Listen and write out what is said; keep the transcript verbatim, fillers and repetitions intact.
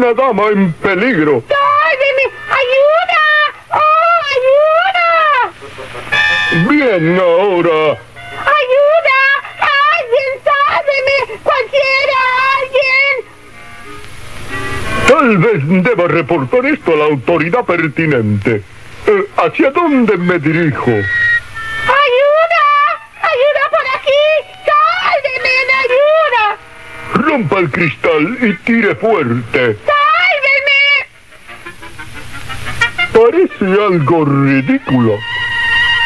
una dama en peligro. ¡Sálveme! ¡Ayuda! ¡Oh, ayuda! Bien, ahora. ¡Ayuda! ¡Alguien, sálveme! ¡Cualquiera! ¡Alguien! Tal vez deba reportar esto a la autoridad pertinente. Eh, ¿Hacia dónde me dirijo? ¡Ayuda! ¡Ayuda por aquí! ¡Sálveme! ¡Ayuda! Rompa el cristal y tire fuerte. ¡Sálveme! Parece algo ridículo.